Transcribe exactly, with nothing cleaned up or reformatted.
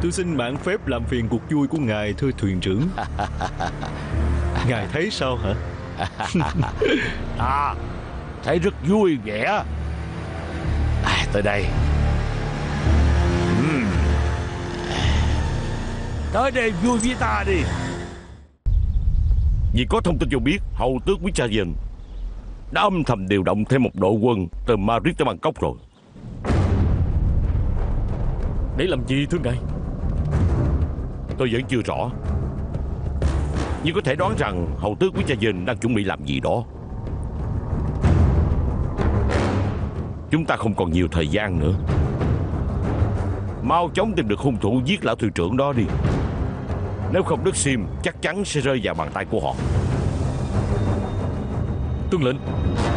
Tôi xin mạn phép làm phiền cuộc vui của ngài, thưa thuyền trưởng. Ngài thấy sao hả? À, thấy rất vui vẻ. À, tới đây. uhm. Tới đây vui với ta đi. Vì có thông tin cho biết hầu tước Vichayan đã âm thầm điều động thêm một đội quân từ Madrid tới Bangkok rồi. Để làm gì thưa ngài? Tôi vẫn chưa rõ, nhưng có thể đoán rằng hầu tước Vichayan đang chuẩn bị làm gì đó. Chúng ta không còn nhiều thời gian nữa. Mau chóng tìm được hung thủ giết lão thuyền trưởng đó đi. Nếu không, Đức Sim chắc chắn sẽ rơi vào bàn tay của họ. Tuân lệnh.